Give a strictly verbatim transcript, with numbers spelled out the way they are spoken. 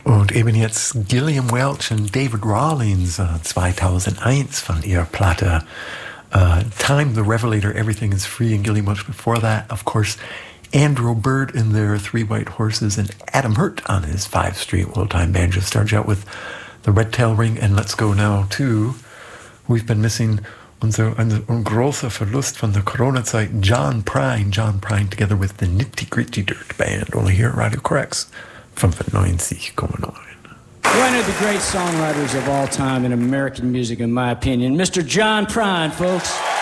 Und eben jetzt Gilliam Welch und David Rawlings uh, zweitausendeins von ihrer Platte uh, Time the Revelator, Everything is Free, and Gilliam Welch before that, of course, Andrew Bird and their Three White Horses, and Adam Hurt on his Five Street Old-Time Banjo. Starts out with the Red Tail Ring, and let's go now to, we've been missing unser, unser, ein großer Verlust von der Corona-Zeit, John Prine, John Prine together with the Nitty Gritty Dirt Band, only here at Radio Correx, fünfundneunzig Komma neun. One of the great songwriters of all time in American music, in my opinion, Mister John Prine, folks.